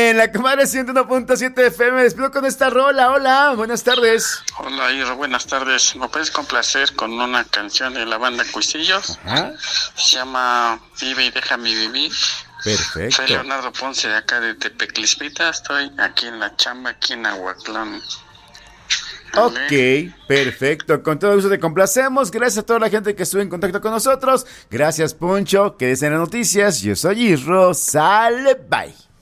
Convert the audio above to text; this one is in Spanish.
En la cámara 101.7 FM, despido con esta rola. Hola, buenas tardes. Hola, Iro, buenas tardes. ¿Me puedes complacer con una canción de la banda Cuisillos? Ajá. Se llama Vive y déjame vivir. Perfecto. Soy Leonardo Ponce, de acá de Tepeclispita. Estoy aquí en la chamba, aquí en Aguatlán. Ok, perfecto. Con todo gusto te complacemos. Gracias a toda la gente que estuvo en contacto con nosotros. Gracias, Poncho. Quédese en las noticias. Yo soy Isro. Sale, bye.